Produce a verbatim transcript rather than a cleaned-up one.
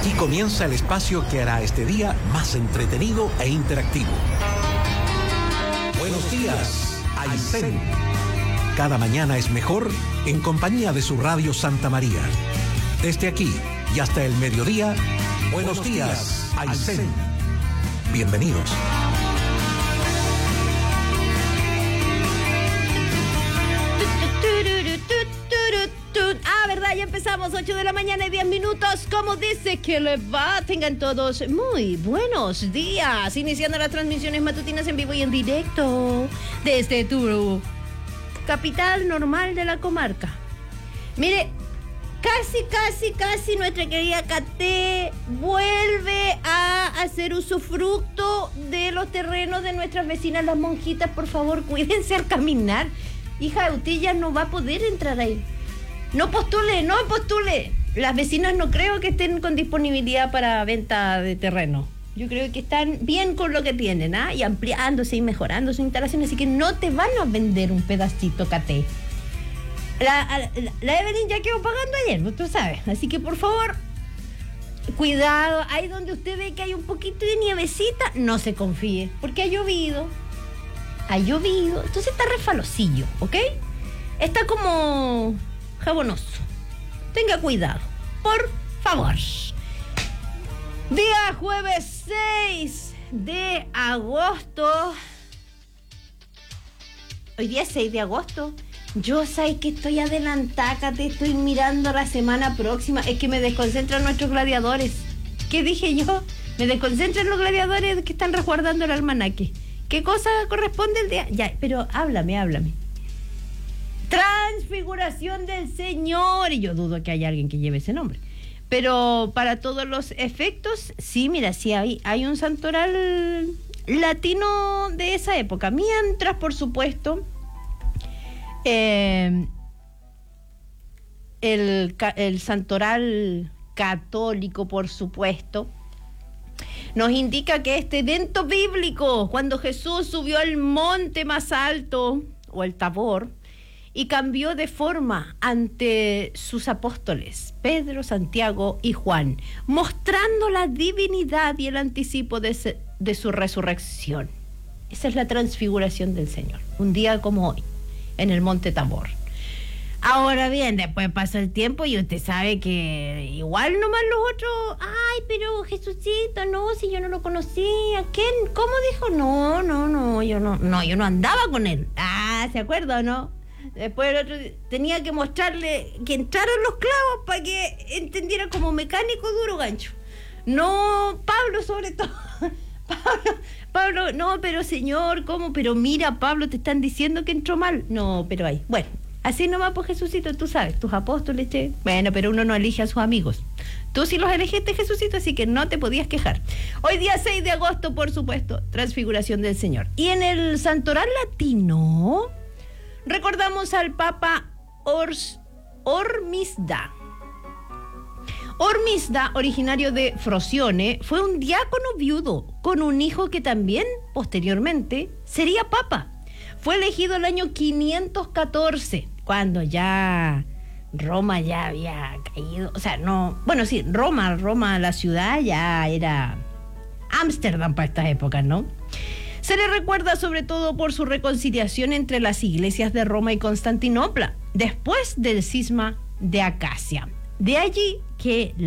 Aquí comienza el espacio que hará este día más entretenido e interactivo. Buenos días, Aysén. Cada mañana es mejor en compañía de su radio Santa María. Desde aquí y hasta el mediodía, buenos días, Aysén. Bienvenidos. Ah, verdad, ya empezamos, ocho de la mañana y diez minutos. Como dice que les va, tengan todos muy buenos días. Iniciando las transmisiones matutinas en vivo y en directo desde tu capital normal de la comarca. Mire, casi, casi, casi nuestra querida Caté vuelve a hacer usufructo de los terrenos de nuestras vecinas las monjitas. Por favor, cuídense al caminar. Hija, usted ya no va a poder entrar ahí. No postule, no postule. Las vecinas no creo que estén con disponibilidad para venta de terreno. Yo creo que están bien con lo que tienen, ¿ah? Y ampliándose y mejorando su instalación, así que no te van a vender un pedacito, Caté. La, la, la Evelyn ya quedó pagando ayer, tú sabes. Así que por favor, cuidado. Ahí donde usted ve que hay un poquito de nievecita, no se confíe, porque ha llovido. Ha llovido, entonces está refalosillo, ¿ok? Está como jabonoso. Tenga cuidado, por favor. Día jueves seis de agosto. Hoy día es seis de agosto. Yo sé que estoy adelantada, te estoy mirando la semana próxima. Es que me desconcentran nuestros gladiadores. ¿Qué dije yo? Me desconcentran los gladiadores que están resguardando el almanaque. ¿Qué cosa corresponde el día? Ya, pero háblame, háblame. Transfiguración del Señor. Y yo dudo que haya alguien que lleve ese nombre. Pero para todos los efectos, sí, mira, sí hay, hay un santoral latino de esa época. Mientras, por supuesto, eh, el, el santoral católico, por supuesto, nos indica que este evento bíblico, cuando Jesús subió al monte más alto, o el Tabor, y cambió de forma ante sus apóstoles, Pedro, Santiago y Juan, mostrando la divinidad y el anticipo de, se, de su resurrección. Esa es la transfiguración del Señor, un día como hoy, en el monte Tabor. Ahora bien, después pasa el tiempo y usted sabe que igual nomás los otros, ay, pero Jesucito, no, si yo no lo conocía, ¿quién? ¿Cómo dijo? No, no, no, yo no, no, yo no andaba con él. Ah, ¿se acuerda o no? Después el otro tenía que mostrarle que entraron los clavos para que entendiera como mecánico duro gancho. No, Pablo sobre todo. Pablo, Pablo, no, pero señor, ¿cómo? Pero mira, Pablo, te están diciendo que entró mal. No, pero ahí, bueno. Así nomás, pues, Jesucito, tú sabes, tus apóstoles, che. Bueno, pero uno no elige a sus amigos. Tú sí los elegiste, Jesucito, así que no te podías quejar. Hoy día seis de agosto, por supuesto, transfiguración del Señor. Y en el santoral latino, recordamos al Papa Ors, Hormisda. Hormisda, originario de Frocione, fue un diácono viudo con un hijo que también, posteriormente, sería papa. Fue elegido el año quinientos catorce, cuando ya Roma ya había caído, o sea, no, bueno, sí, Roma, Roma, la ciudad ya era Ámsterdam para estas épocas, ¿no? Se le recuerda sobre todo por su reconciliación entre las iglesias de Roma y Constantinopla, después del cisma de Acacia. De allí que la